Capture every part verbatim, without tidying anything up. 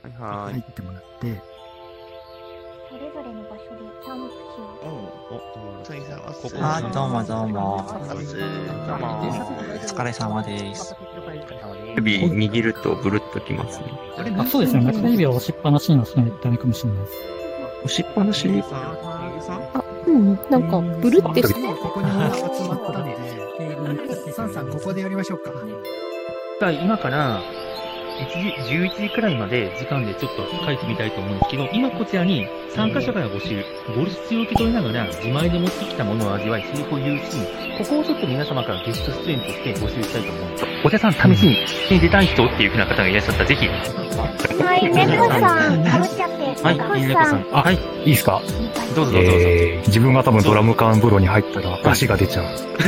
はい。 入ってもらって、 それぞれの場所でキャンプ地を。 お、トニーさんはここ。 あ、どうもどうも。 サブス。どうも。 お疲れ様です。 指握るとブルッときますね。 あ、そうですね。中指を押しっぱなしの人にダメかもしれないです。 押しっぱなしにあ、うん、なんか、ブルってして。 ここに集まったので、サンさん、ここでやりましょうか。 今からいちじ、じゅういちじくらいまで時間でちょっと書いてみたいと思うんですけど、今こちらに参加者から募集、ボルシチを受け取りながら自前で持ってきたものを味わい、セリフを言うし、ここをちょっと皆様からゲスト出演として募集したいと思うんです。お茶さん、試しに出たい人っていうふうな方がいらっしゃったら、ぜひ。 はい、猫さん、かぶっちゃって。 はい、猫さん。あ、はい。 いいですか？ どうぞどうぞ。 えー、自分が多分ドラム缶風呂に入ったら出汁が出ちゃう。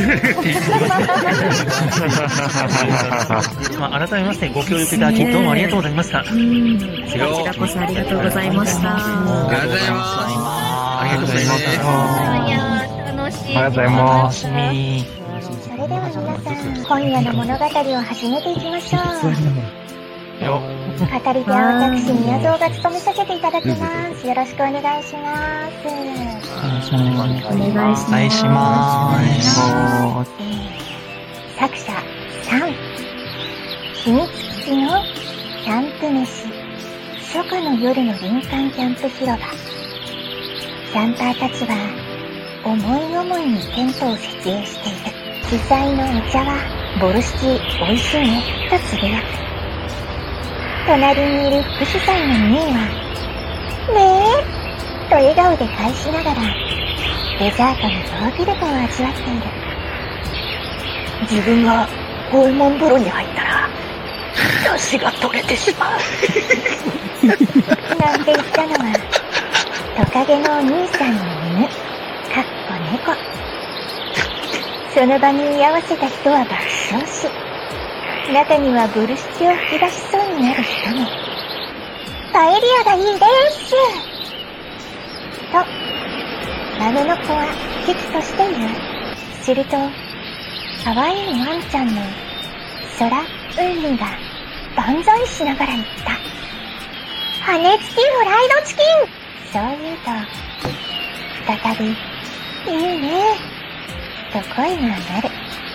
まあ、改めましてご協力いただきどうもありがとうございました。こちらこそありがとうございました。 ありがとうございます。 ありがとうございます。 いや楽しい。 ありがとうございます。 それでは皆さん、今夜の物語を始めていきましょう。 よ語り手は私、宮蔵が務めさせていただきます。よろしくお願いします。 お願いします。 お願いします。 お願いします。 作者さん、秘密基地のキャンプ飯、初夏の夜の林間キャンプ広場。キャンパーたちは思い思いにテントを設営している。主催のお茶はボルシチおいしいねとつぶやく。隣にいる副主催のミーはねえと笑顔で返しながらデザートのヨーグルトを味わっている。自分が訪問風呂に入ったら出汁が取れてしまうなんて言ったのはトカゲのお兄さんの犬、かっこ猫。その場に居合わせた人は爆笑し、中にはボルシチを吹き出しそうになる人も。パエリアがいいですとラムの子は危機として言う。すると可愛いワンちゃんの空海が万歳しながら言った。羽根付きフライドチキン。そう言うと再びいいねと声が上がる。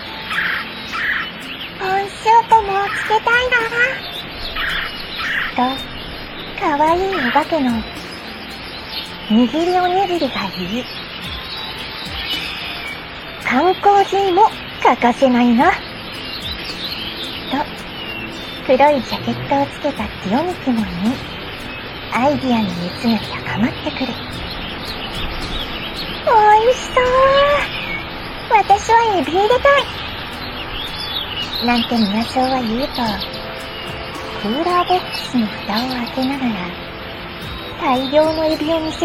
コンショートもつけたいなとかわいいお化けの握りおにぎりが言う。缶コーヒーも欠かせないなと黒いジャケットをつけたティオミキも言い、アイディアの熱が高まってくる。おいしそう。私はエビ入れたいなんて宮荘は言うと、クーラーボックスの蓋を開けながら大量のエビを見せ